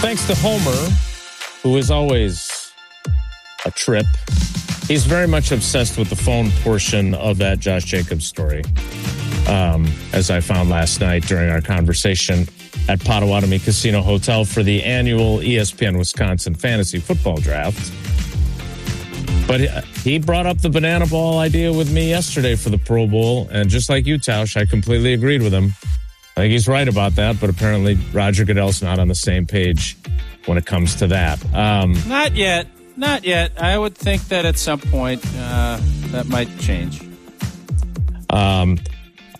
thanks to Homer, who is always a trip. He's very much obsessed with the phone portion of that Josh Jacobs story, as I found last night during our conversation at Potawatomi Casino Hotel for the annual ESPN Wisconsin Fantasy Football Draft. But he brought up the banana ball idea with me yesterday for the Pro Bowl, and just like you, Tausch, I completely agreed with him. I think he's right about that, but apparently Roger Goodell's not on the same page when it comes to that. Not yet. Not yet. I would think that at some point that might change.